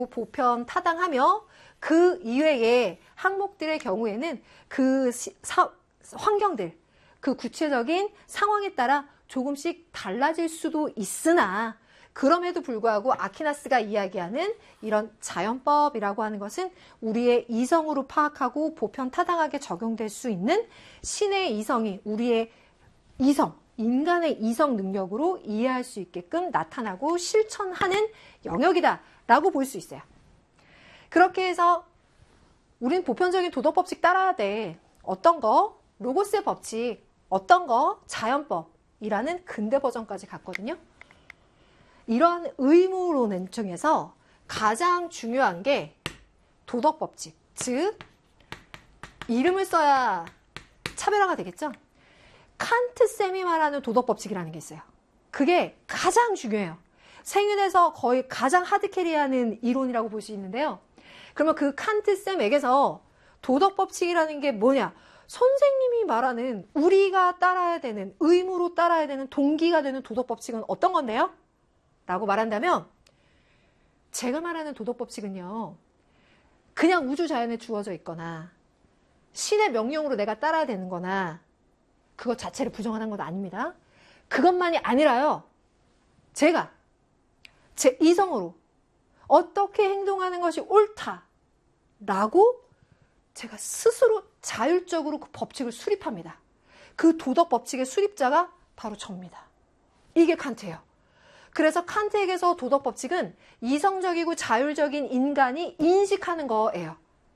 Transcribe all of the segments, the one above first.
보편 타당하며 그 이외의 항목들의 경우에는 그 환경들, 그 구체적인 상황에 따라 조금씩 달라질 수도 있으나 그럼에도 불구하고 아퀴나스가 이야기하는 이런 자연법이라고 하는 것은 우리의 이성으로 파악하고 보편 타당하게 적용될 수 있는 신의 이성이 우리의 이성, 인간의 이성 능력으로 이해할 수 있게끔 나타나고 실천하는 영역이다라고 볼 수 있어요. 그렇게 해서 우린 보편적인 도덕법칙 따라야 돼. 어떤 거? 로고스의 법칙. 어떤 거? 자연법이라는 근대 버전까지 갔거든요. 이러한 의무론 중에서 가장 중요한 게 도덕법칙. 즉, 이름을 써야 차별화가 되겠죠? 칸트쌤이 말하는 도덕법칙이라는 게 있어요. 그게 가장 중요해요. 생윤에서 거의 가장 하드캐리하는 이론이라고 볼 수 있는데요. 그러면 그 칸트쌤에게서 도덕법칙이라는 게 뭐냐? 선생님이 말하는 우리가 따라야 되는, 의무로 따라야 되는 동기가 되는 도덕법칙은 어떤 건데요? 라고 말한다면 제가 말하는 도덕법칙은요. 그냥 우주자연에 주어져 있거나 신의 명령으로 내가 따라야 되는 거나 그것 자체를 부정하는 건 아닙니다. 그것만이 아니라요. 제가 제 이성으로 어떻게 행동하는 것이 옳다라고 제가 스스로 자율적으로 그 법칙을 수립합니다. 그 도덕 법칙의 수립자가 바로 저입니다. 이게 칸트예요. 그래서 칸트에게서 도덕 법칙은 이성적이고 자율적인 인간이 인식하는 거예요.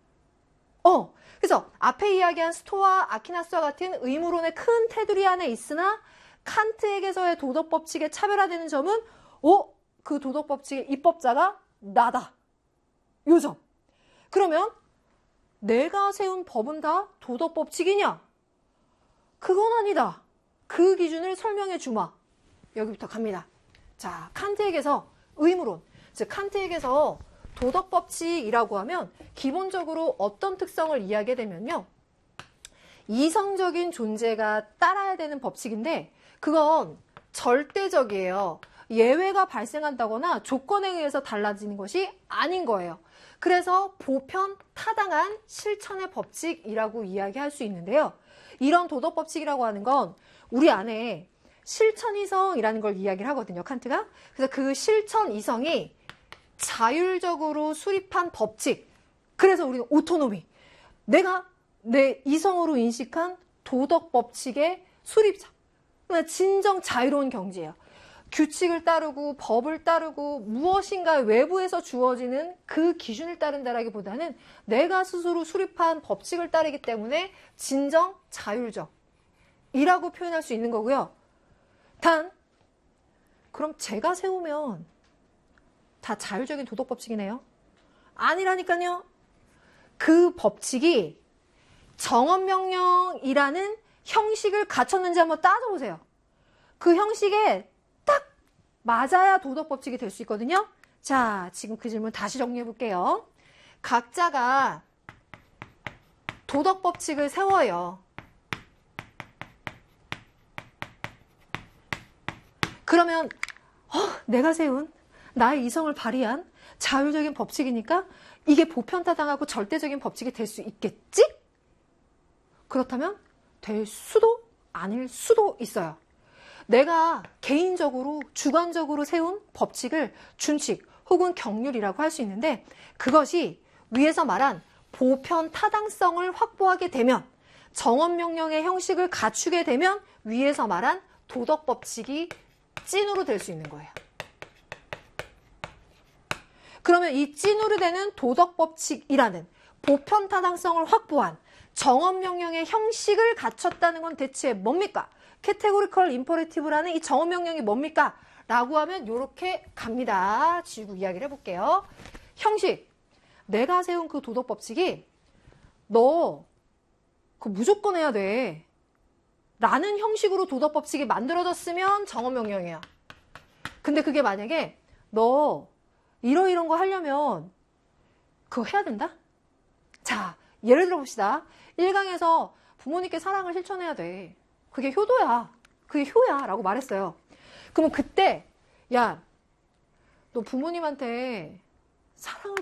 그래서 앞에 이야기한 스토아, 아퀴나스와 같은 의무론의 큰 테두리 안에 있으나 칸트에게서의 도덕 법칙의 차별화되는 점은 그 도덕 법칙의 입법자가 나다. 요 점. 그러면 내가 세운 법은 다 도덕 법칙이냐? 그건 아니다. 그 기준을 설명해 주마. 여기부터 갑니다. 자, 칸트에게서 의무론, 즉 칸트에게서 도덕 법칙이라고 하면 기본적으로 어떤 특성을 이야기하게 되면요. 이성적인 존재가 따라야 되는 법칙인데 그건 절대적이에요. 예외가 발생한다거나 조건에 의해서 달라지는 것이 아닌 거예요. 그래서 보편 타당한 실천의 법칙이라고 이야기할 수 있는데요. 이런 도덕 법칙이라고 하는 건 우리 안에 실천 이성이라는 걸 이야기를 하거든요. 칸트가. 그래서 그 실천 이성이 자율적으로 수립한 법칙. 그래서 우리는 오토노미. 내가 내 이성으로 인식한 도덕 법칙의 수립자. 진정 자유로운 경지예요. 규칙을 따르고 법을 따르고 무엇인가 외부에서 주어지는 그 기준을 따른다라기보다는 내가 스스로 수립한 법칙을 따르기 때문에 진정 자율적이라고 표현할 수 있는 거고요. 단, 그럼 제가 세우면 다 자율적인 도덕 법칙이네요. 아니라니까요. 그 법칙이 정언명령이라는 형식을 갖췄는지 한번 따져보세요. 그 형식에 딱 맞아야 도덕 법칙이 될 수 있거든요. 자, 지금 그 질문 다시 정리해 볼게요. 각자가 도덕 법칙을 세워요. 그러면 내가 세운 나의 이성을 발휘한 자율적인 법칙이니까 이게 보편타당하고 절대적인 법칙이 될 수 있겠지? 그렇다면 될 수도 아닐 수도 있어요. 내가 개인적으로 주관적으로 세운 법칙을 준칙 혹은 경률이라고 할 수 있는데 그것이 위에서 말한 보편타당성을 확보하게 되면 정언명령의 형식을 갖추게 되면 위에서 말한 도덕법칙이 찐으로 될 수 있는 거예요. 그러면 이 찐으로 되는 도덕법칙이라는 보편타당성을 확보한 정언명령의 형식을 갖췄다는 건 대체 뭡니까? 캐테고리컬 임퍼레티브라는 이 정언명령이 뭡니까? 라고 하면 이렇게 갑니다. 지우고 이야기를 해볼게요. 형식. 내가 세운 그 도덕법칙이 너 그거 무조건 해야 돼. 라는 형식으로 도덕법칙이 만들어졌으면 정언명령이야. 근데 그게 만약에 너 이런 거 하려면 그거 해야 된다? 자, 예를 들어 봅시다. 1강에서 부모님께 사랑을 실천해야 돼. 그게 효도야. 그게 효야. 라고 말했어요. 그러면 그때 야, 너 부모님한테 사랑을